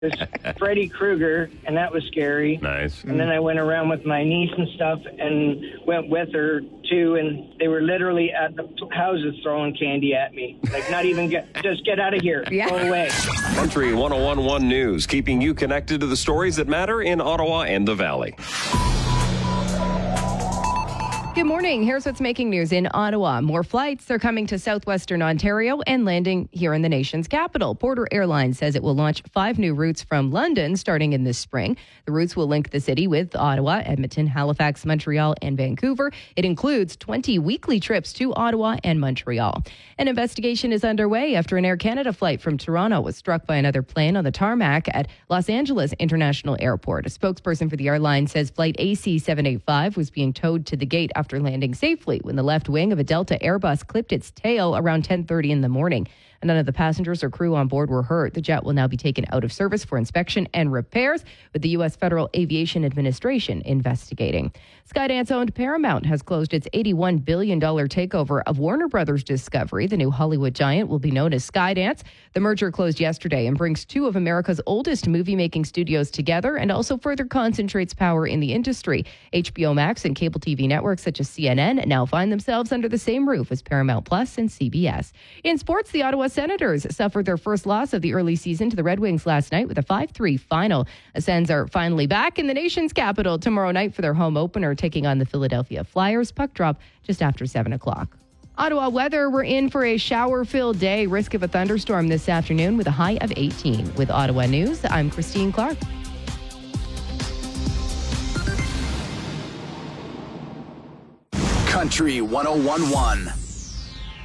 was Freddy Krueger, and that was scary. Nice. And then I went around with my niece and stuff and went with her, too, and they were literally at the houses throwing candy at me. Like, not even just get out of here. Yeah. Go away. Country 101.1 News, keeping you connected to the stories that matter in Ottawa and the Valley. Good morning. Here's what's making news in Ottawa. More flights are coming to southwestern Ontario and landing here in the nation's capital. Porter Airlines says it will launch 5 new routes from London starting in this spring. The routes will link the city with Ottawa, Edmonton, Halifax, Montreal, and Vancouver. It includes 20 weekly trips to Ottawa and Montreal. An investigation is underway after an Air Canada flight from Toronto was struck by another plane on the tarmac at Los Angeles International Airport. A spokesperson for the airline says flight AC-785 was being towed to the gate after landing safely when the left wing of a Delta Airbus clipped its tail around 10:30 in the morning. None of the passengers or crew on board were hurt. The jet will now be taken out of service for inspection and repairs, with the U.S. Federal Aviation Administration investigating. Skydance-owned Paramount has closed its $81 billion takeover of Warner Brothers Discovery. The new Hollywood giant will be known as Skydance. The merger closed yesterday and brings 2 of America's oldest movie-making studios together and also further concentrates power in the industry. HBO Max and cable TV networks such as CNN now find themselves under the same roof as Paramount Plus and CBS. In sports, the Ottawa Senators suffered their first loss of the early season to the Red Wings last night with a 5-3 final. The Sens are finally back in the nation's capital tomorrow night for their home opener, taking on the Philadelphia Flyers. Puck drop just after 7 o'clock. Ottawa weather, we're in for a shower-filled day. Risk of a thunderstorm this afternoon with a high of 18. With Ottawa News, I'm Christine Clark. Country 101.1.